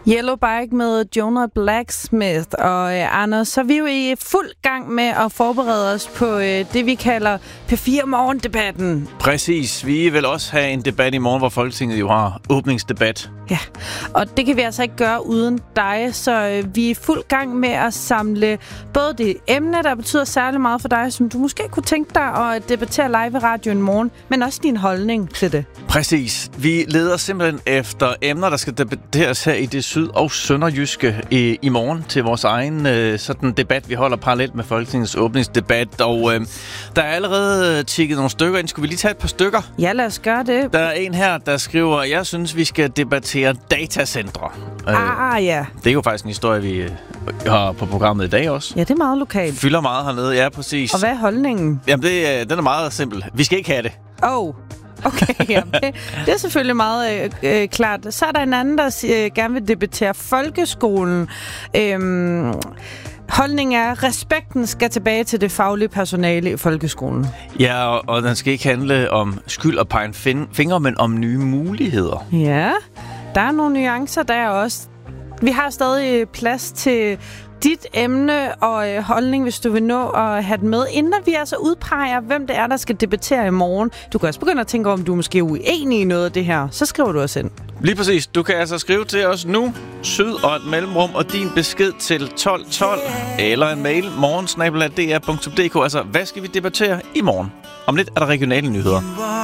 Yellow Bike med Jonah Blacksmith. Og Anders, så er vi jo i fuld gang med at forberede os på det, vi kalder P4 Morgendebatten. Præcis. Vi vil også have en debat i morgen, hvor Folketinget jo har åbningsdebat. Ja, og det kan vi altså ikke gøre uden dig, så vi er i fuld gang med at samle både det emne, der betyder særlig meget for dig, som du måske kunne tænke dig at debattere live i radioen i morgen, men også din holdning til det. Præcis. Vi leder simpelthen efter emner, der skal debatteres her i det syd- og sønderjyske i morgen til vores egen sådan debat, vi holder parallelt med Folketingets åbningsdebat. Og der er allerede tikket nogle stykker ind. Skulle vi lige tage et par stykker? Ja, lad os gøre det. Der er en her, der skriver, jeg synes, vi skal debattere datacentre. Ja. Det er jo faktisk en historie, vi har på programmet i dag også. Ja, det er meget lokalt. Fylder meget hernede, ja, præcis. Og hvad er holdningen? Jamen, den er meget simpel. Vi skal ikke have det. Okay, ja, det er selvfølgelig meget klart. Så er der en anden, der gerne vil debattere folkeskolen. Holdningen er, at respekten skal tilbage til det faglige personale i folkeskolen. Ja, og den skal ikke handle om skyld og pege fingre, men om nye muligheder. Ja, der er nogle nuancer der også. Vi har stadig plads til dit emne og holdning, hvis du vil nå at have det med, inden vi altså udpeger, hvem det er, der skal debattere i morgen. Du kan også begynde at tænke over, om du måske er uenig i noget af det her. Så skriver du os ind. Lige præcis. Du kan altså skrive til os nu, syd og et mellemrum, og din besked til 1212, eller en mail, morgen@dr.dk. Altså, hvad skal vi debattere i morgen? Om lidt er der regionale nyheder.